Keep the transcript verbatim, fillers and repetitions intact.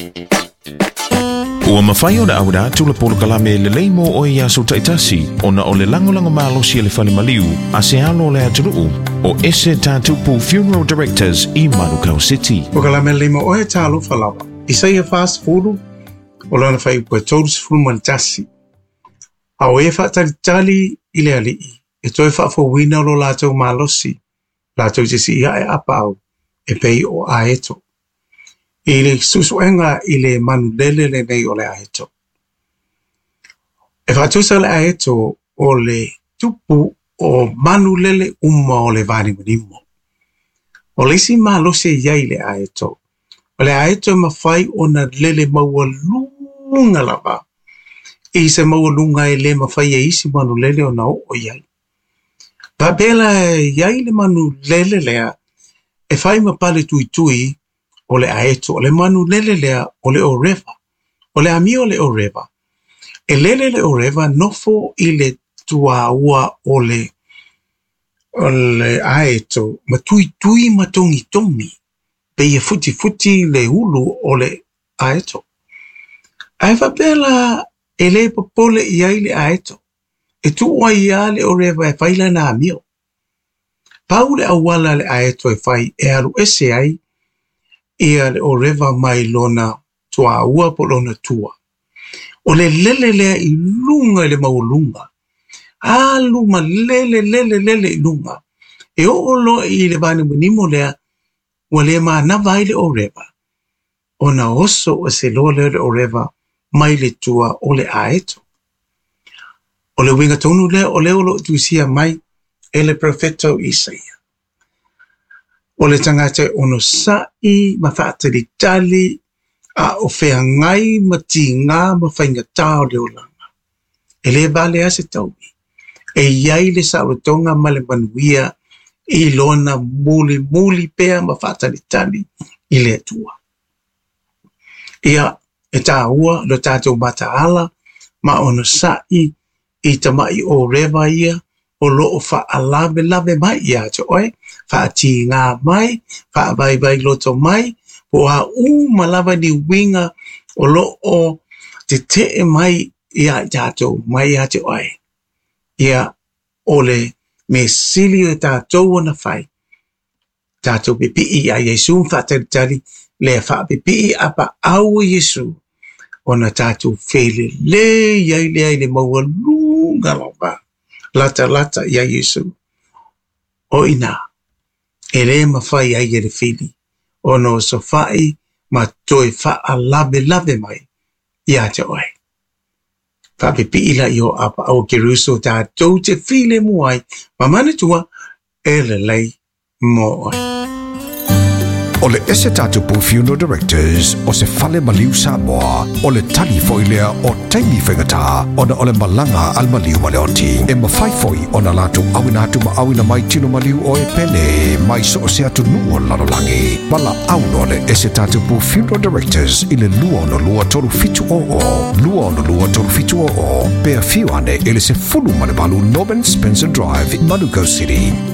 Ua mawhai o na auda tula polo kalame le leimo o ia so taitasi o na o le langolango malosi e le whale maliu a se alo le aturuu o ese tātupu Funeral Directors i Manukau City. O kalame leimo o e tālu whalawa. Isa ia fast fulu o lana whai ua tōrus fulu man tasi. A o e whaatari tali i le alii e toi whaafo wina o lo lātou malosi lātou jesi ia e apa au e pei o aeto. I le susuenga i le manu lele le nei o le aeto. E whatusa le aeto o le tupu o manu lele umma o le vani manimo. O le isi malose iai le aeto. O le aeto ma whai o na lele maua lunga lava. I se maua lunga e le ma whai e isi manu lele o na o o iai. Pa bela iai le manu lele lea e whai ma pale tui tui o le aeto, o le manu lele lea o le o reva, o le ami o le o reva. E lele le o reva nofo i le tua ua o le, o le aeto, ma tui tui ma tongi tongi, pe ia futi futi le ulu o le aeto. Aiva bela e le popole i ai le aeto, e tu ua ia le o reva e whaila na amio. Pau le awala le aeto e whai e alu ese ai, ia le o reva mai lona tua ua po lona tua. O le lele lea i lunga le maulunga. A luma lele lele lele i lunga. E o olo i le vani manimo lea ua le maa na vai le o reva. O na oso o se loa le o reva mai le tua o le aeto. O le winga tonu lea o le olo tuisia mai e le profeto Isaia. O le tangata ono sai ma whaatari tali a o whea ngai ma ti ngā ma whainga tāo leo langa. E le vale ase taubi. E iai le sautonga ma le manuia i lona muli muli pea ma whaatari tali i le tua. Ia e tā ua lo tātou mata ala ma ono sai i tamai o rewa ia o lo o wha alave lave mai ia to oe. Wha ti ngā mai, wha vai vai loto mai, po a u malava ni winga o lo o te te e mai ia tātou mai ia te oe. Ia o le me sili o tātou ana whai. Tātou pipi i a Yesu wha tari tari, le wha pipi i apa au Yesu. O na tātou whele le iai le ai le maua lunga lawa. Lata lata ia Yesu. O ina. E le ma whai ai e le whili. O no so whai ma toi wha a lave lave mai. Ia te oe. Whapipi ila i o apa au ke ruso tā tau te while muai. Ma manatua e le lei mo oe. O le ese tātupu Funeral Directors o se whale maliu Samoa o le tali foilea o taimi whengata o na o le malanga al maliu maleoti e mawhai foi o na latu awina atu ma awina mai tino maliu o e pene mai so o se atu nuo lalolangi wala auno le ese tātupu Funeral Directors i le lua no lua toru fitu o o lua no lua toru fitu o o pea fiu ane ele se fulu male balu Norman Spencer Drive i Manukau City.